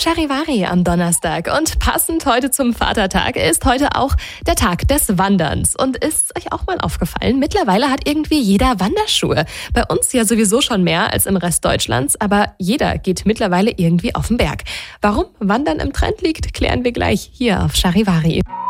Charivari am Donnerstag und passend heute zum Vatertag ist heute auch der Tag des Wanderns. Und ist euch auch mal aufgefallen, mittlerweile hat irgendwie jeder Wanderschuhe. Bei uns ja sowieso schon mehr als im Rest Deutschlands, aber jeder geht mittlerweile irgendwie auf den Berg. Warum Wandern im Trend liegt, klären wir gleich hier auf Charivari.